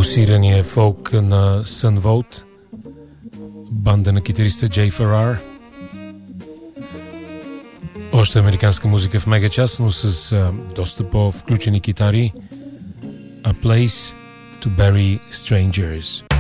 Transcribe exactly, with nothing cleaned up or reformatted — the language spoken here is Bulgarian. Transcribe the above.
форсирания фолк на Sun Volt, банда на китариста Джей Феррар. Още американска музика в мегачас, но с а, доста по-включени китари. A Place to Bury Strangers.